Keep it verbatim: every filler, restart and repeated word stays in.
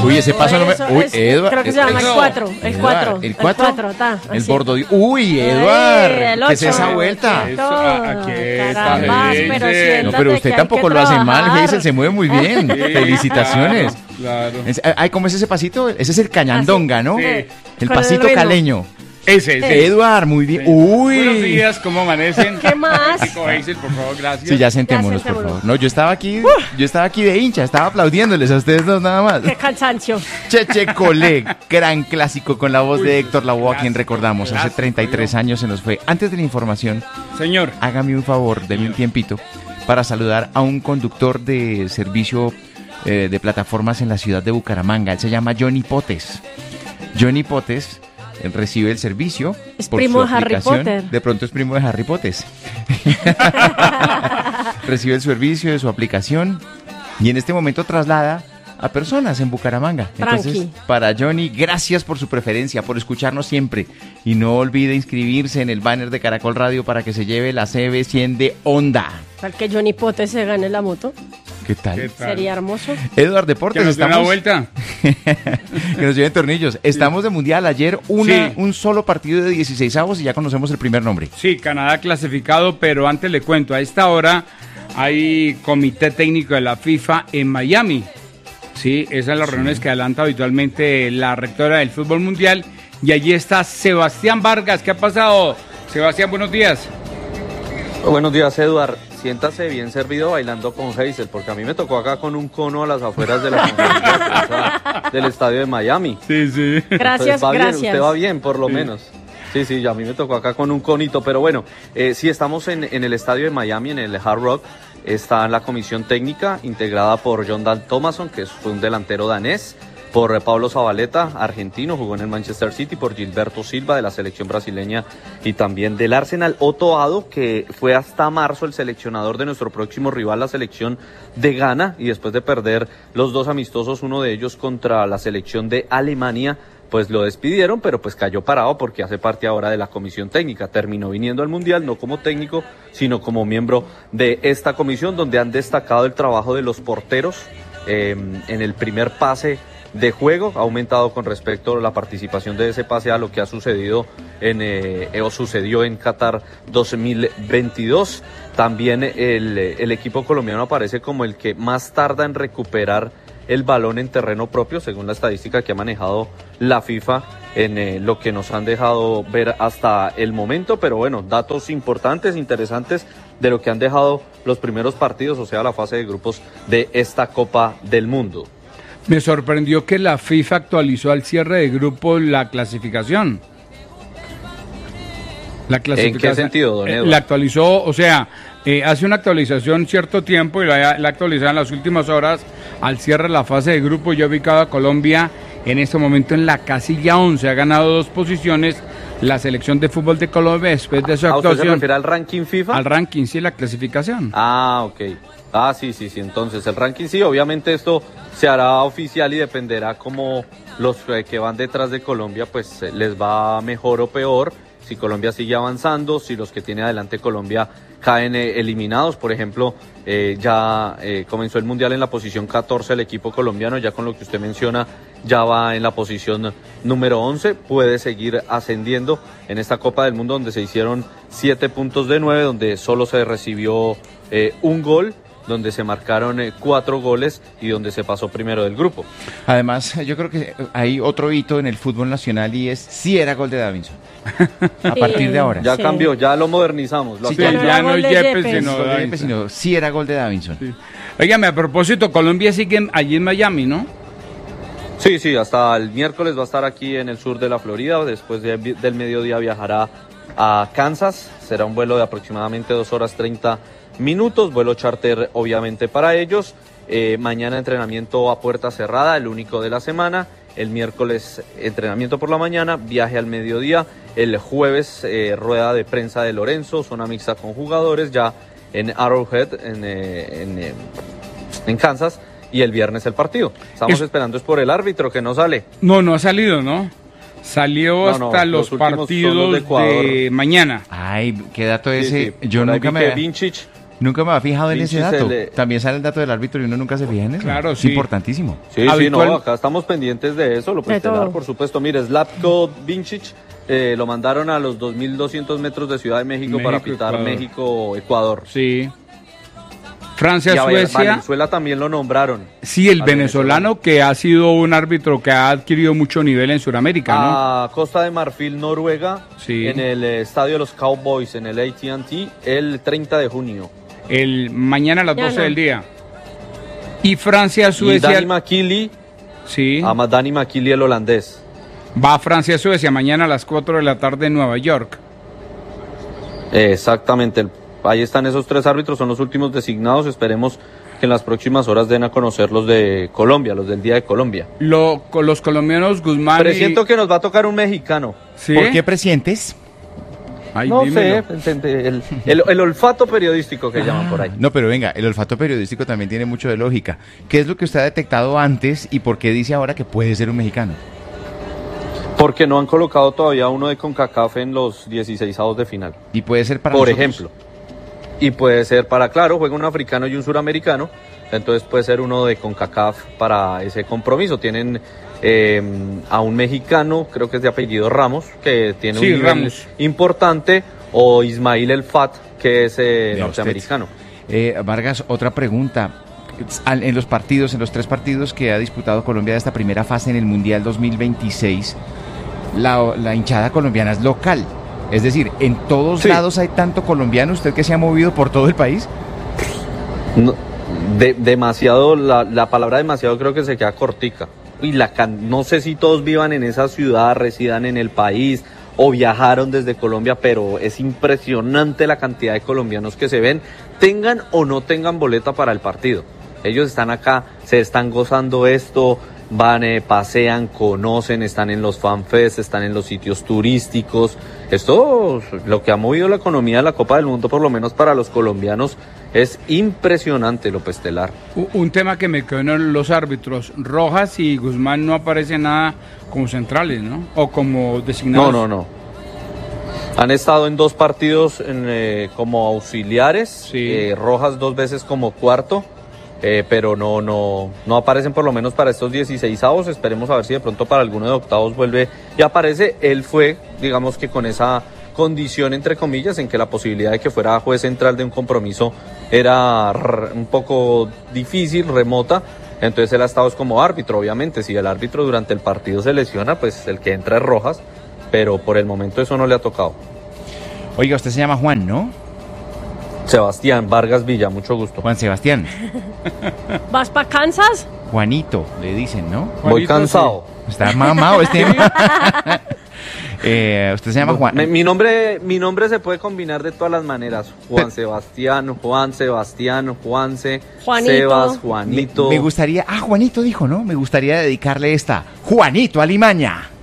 Uy, ese paso no me... Eso, Uy, es- Eduard. Creo que se llama el cuatro. El cuatro. ¿El cuatro? ta, El así. bordo. Uy, Ay, Eduard. el ¿Qué es ocho. esa vuelta? Eso, a- aquí está, Carambas, bien, pero sí. siéntate No, pero que usted hay tampoco que lo hace mal, trabajar. Hazel, se mueve muy bien. Sí, Felicitaciones. Claro, claro. Es- ay, ¿cómo es ese pasito? Ese es el cañandonga, ¿no? Sí. El Con el pasito ritmo. caleño. Ese, ese. Eduard, muy bien. Sí. Uy. Buenos días, ¿cómo amanecen? ¿Qué más? Chico Hazel, por favor, gracias. Sí, ya sentémonos, Ya por sentémonos. favor. No, yo estaba aquí, yo estaba aquí de hincha, estaba aplaudiéndoles a ustedes dos nada más. Qué cansancio. Cheche Colé, gran clásico con la voz Uy, de Héctor Lavoe, a quien clásico, recordamos. Hace clásico, treinta y tres yo. años se nos fue. Antes de la información, Señor. hágame un favor, deme un tiempito para saludar a un conductor de servicio eh, de plataformas en la ciudad de Bucaramanga. Él se llama Johnny Potes. Johnny Potes eh, recibe el servicio. Es por primo su de Harry aplicación. Potter. De pronto es primo de Harry Potter. Recibe el servicio de su aplicación y en este momento traslada a personas en Bucaramanga. Entonces, Tranqui. para Johnny, gracias por su preferencia, por escucharnos siempre. Y no olvide inscribirse en el banner de Caracol Radio para que se lleve la C B cien de Honda. Para que Johnny Pote se gane la moto. ¿Qué tal? ¿Qué tal? Sería hermoso. Eduard Que Deportes, nos dé una estamos... vuelta. que nos lleven tornillos. Estamos de mundial. Ayer una, Sí. un solo partido de dieciseisavos y ya conocemos el primer nombre. Sí, Canadá clasificado, pero antes le cuento, a esta hora hay comité técnico de la FIFA en Miami. Sí, esas son las reuniones que adelanta habitualmente la rectora del fútbol mundial. Y allí está Sebastián Vargas. ¿Qué ha pasado? Sebastián, buenos días. Buenos días, Eduard. Siéntase bien servido bailando con Hazel, porque a mí me tocó acá con un cono a las afueras de la conferencia de prensa del estadio de Miami. Sí, sí. Gracias, Entonces, va bien, gracias. usted va bien, por lo menos. Sí, sí, ya a mí me tocó acá con un conito, pero bueno, eh, sí, estamos en, en el estadio de Miami, en el Hard Rock. Está la comisión técnica integrada por John Dan Thomason, que fue un delantero danés, por Pablo Zabaleta, argentino, jugó en el Manchester City, por Gilberto Silva de la selección brasileña y también del Arsenal, Otto Addo, que fue hasta marzo el seleccionador de nuestro próximo rival, la selección de Ghana, y después de perder los dos amistosos, uno de ellos contra la selección de Alemania, pues lo despidieron, pero pues cayó parado porque hace parte ahora de la comisión técnica. Terminó viniendo al Mundial no como técnico, sino como miembro de esta comisión, donde han destacado el trabajo de los porteros eh, en el primer pase de juego. Ha aumentado con respecto a la participación de ese pase a lo que ha sucedido en eh, o sucedió en Qatar dos mil veintidós. También el, el equipo colombiano aparece como el que más tarda en recuperar el balón en terreno propio, según la estadística que ha manejado la FIFA en eh, lo que nos han dejado ver hasta el momento. Pero bueno, datos importantes, interesantes de lo que han dejado los primeros partidos, o sea, la fase de grupos de esta Copa del Mundo. Me sorprendió que la FIFA actualizó al cierre de grupo la clasificación. La ¿En qué sentido, don eh, Eduardo? La actualizó, o sea, eh, hace una actualización cierto tiempo y la, la actualizó en las últimas horas al cierre de la fase de grupo. Yo he ubicado a Colombia en este momento en la casilla once, ha ganado dos posiciones la selección de fútbol de Colombia después de su ¿A usted se actuación. refiere al ranking FIFA? Al ranking, sí, la clasificación. Ah, ok. Ah, sí, sí, sí. Entonces, el ranking sí, obviamente esto se hará oficial y dependerá cómo los eh, que van detrás de Colombia, pues eh, les va mejor o peor. Si Colombia sigue avanzando, si los que tiene adelante Colombia caen eh, eliminados. Por ejemplo, eh, ya eh, comenzó el Mundial en la posición catorce el equipo colombiano, ya con lo que usted menciona, ya va en la posición número once, puede seguir ascendiendo en esta Copa del Mundo donde se hicieron siete puntos de nueve, donde solo se recibió eh, un gol, donde se marcaron eh, cuatro goles y donde se pasó primero del grupo. Además, yo creo que hay otro hito en el fútbol nacional y es si era gol de Davinson. A partir de ahora. Ya Sí. cambió, ya lo modernizamos. Lo Sí, Sí, actualizamos. ya era no gol es de Yepes, Yepes. sino No, no, Davinson. sino sí era gol de Davinson. Sí. Óigame, a propósito, Colombia sigue en- allí en Miami, ¿no? Sí, sí, hasta el miércoles va a estar aquí en el sur de la Florida. Después de- del mediodía viajará a Kansas. Será un vuelo de aproximadamente dos horas treinta minutos. Vuelo charter, obviamente, para ellos. Eh, mañana entrenamiento a puerta cerrada, el único de la semana. El miércoles entrenamiento por la mañana, viaje al mediodía. El jueves eh, rueda de prensa de Lorenzo, zona mixta con jugadores ya en Arrowhead, en, eh, en, eh, en Kansas. Y el viernes el partido. Estamos Es- esperando es por el árbitro que no sale. No, no ha salido, ¿no? Salió No, no, hasta los los, últimos son partidos los de de, Ecuador. mañana. Ay, qué dato Sí, ese. sí. Yo Por ahí nunca vi me que había... Vincic Nunca me había fijado en Vinci ese se dato. le- También sale el dato del árbitro y uno nunca se fija en eso. Claro, es sí. importantísimo. Sí, Habitual- sí, no, acá estamos pendientes de eso, lo De estelar, todo. por supuesto. Mire, Slavko Vincic eh, lo mandaron a los dos mil doscientos metros de Ciudad de México, para México, pitar Ecuador. México-Ecuador. Sí. Francia, Y a Suecia. Valenzuela también lo nombraron. Sí, el Al venezolano que ha sido un árbitro que ha adquirido mucho nivel en Sudamérica, ¿no? A Costa de Marfil, Noruega, Sí. en el eh, estadio de los Cowboys, en el A T and T, el treinta de junio. El mañana a las Mañana. doce del día. Y Francia, Y Suecia. Danny McKinley, Sí. a Danny McKinley, el holandés. Va a Francia, Suecia mañana a las cuatro de la tarde en Nueva York. Eh, exactamente, el- ahí están esos tres árbitros, son los últimos designados. Esperemos que en las próximas horas den a conocer los de Colombia, los del Día de Colombia. Lo, con los colombianos Guzmán. y- Presiento que nos va a tocar un mexicano. ¿Sí? ¿Por qué presientes? Ay, no dímelo. sé, el, el- el- el olfato periodístico que llaman por ahí. No, pero venga, el olfato periodístico también tiene mucho de lógica. ¿Qué es lo que usted ha detectado antes y por qué dice ahora que puede ser un mexicano? Porque no han colocado todavía uno de CONCACAF en los dieciseisavos de final, Y puede ser para por nosotros. ejemplo. Y puede ser para, claro, juega un africano y un suramericano, entonces puede ser uno de CONCACAF para ese compromiso. Tienen eh, a un mexicano, creo que es de apellido Ramos, que tiene Sí, un nivel Ramos. importante, o Ismail El Fat, que es eh, De norteamericano. Eh, Vargas, otra pregunta. Al- En los partidos, en los tres partidos que ha disputado Colombia de esta primera fase en el Mundial dos mil veintiséis, la, la hinchada colombiana es local. Es decir, en todos Sí. lados hay tanto colombiano, usted que se ha movido por todo el país. No, de- demasiado, la, la palabra demasiado creo que se queda cortica. Y la can- no sé si todos vivan en esa ciudad, residan en el país o viajaron desde Colombia, pero es impresionante la cantidad de colombianos que se ven, tengan o no tengan boleta para el partido. Ellos están acá, se están gozando esto, van, eh, pasean, conocen, están en los fanfests, están en los sitios turísticos. Esto, lo que ha movido la economía de la Copa del Mundo, por lo menos para los colombianos, es impresionante, López Telar. U- Un tema que me quedó en los árbitros. Rojas y Guzmán no aparecen nada como centrales, ¿no? O como designados. No, no, no. Han estado en dos partidos en, eh, como auxiliares, Sí. eh, Rojas dos veces como cuarto, eh, pero no, no, no aparecen por lo menos para estos dieciseisavos. Esperemos a ver si de pronto para alguno de octavos vuelve y aparece. Él fue, digamos que con esa condición, entre comillas, en que la posibilidad de que fuera juez central de un compromiso era r- un poco difícil, remota. Entonces él ha estado es como árbitro, obviamente. Si el árbitro durante el partido se lesiona, pues el que entra es Rojas, pero por el momento eso no le ha tocado. Oiga, usted se llama Juan, ¿no? Sebastián Vargas Villa, mucho gusto. Juan Sebastián. ¿Vas para Kansas? Juanito, le dicen, ¿no? Voy Juanito, cansado. Está mamado este. eh, usted se llama Juan. Me- mi nombre, mi nombre se puede combinar de todas las maneras. Juan Pe- Sebastián, Juan Sebastián, Juanse, Juanito. Sebas, Me, Juanito. me gustaría, ah, Juanito dijo, ¿no? Me gustaría dedicarle esta, Juanito Alimaña.